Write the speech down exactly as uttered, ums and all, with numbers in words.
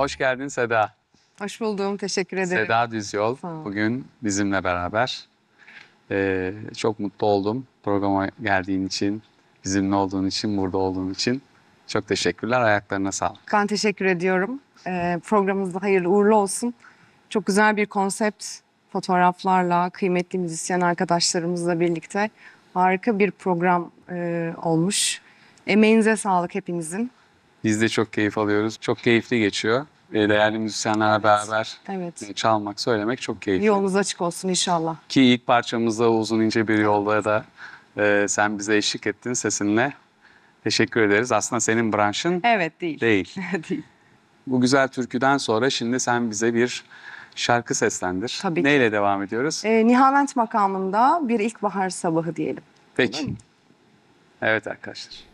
Hoş geldin Seda. Hoş buldum, teşekkür ederim. Seda Düzyol Sağ ol. bugün bizimle beraber. Ee, çok mutlu oldum programa geldiğin için, bizimle olduğun için, burada olduğun için. Çok teşekkürler, ayaklarına sağlık. Ben teşekkür ediyorum. Ee, programımız da hayırlı uğurlu olsun. Çok güzel bir konsept, fotoğraflarla, kıymetli müzisyen arkadaşlarımızla birlikte harika bir program e, olmuş. Emeğinize sağlık hepinizin. Biz de çok keyif alıyoruz, çok keyifli geçiyor. Ee, değerli müzisyenlerle beraber Evet. çalmak, söylemek çok keyifli. Yolunuz açık olsun inşallah. Ki ilk parçamızda uzun ince bir yolda da e, sen bize eşlik ettin sesinle. Teşekkür ederiz. Aslında senin branşın Evet, değil. değil. Değil. Bu güzel türküden sonra şimdi sen bize bir şarkı seslendir. Tabii ki. Neyle devam ediyoruz? Ee, Nihavent makamında bir ilkbahar sabahı diyelim. Peki. Evet arkadaşlar.